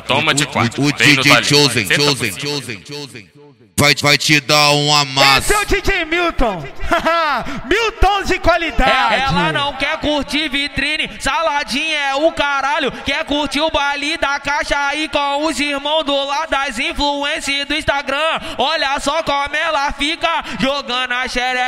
toma de quatro. O DJ Chosen vai te dar um amasso. Esse é o DJ Milton. Milton de qualidade. Ela não quer curtir vitrine, saladinha é o caralho. Quer curtir o baile da caixa aí com os irmãos do lado das influências do Instagram. Olha só como ela fica jogando a xereca.